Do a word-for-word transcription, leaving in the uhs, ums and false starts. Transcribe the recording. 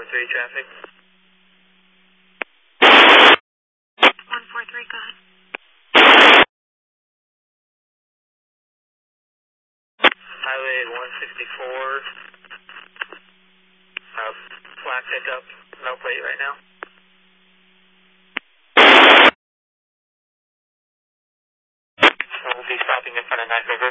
four three traffic. one four three, go ahead. Highway one sixty-four. Uh, flat pickup, no plate right now. We'll be stopping in front of Nitro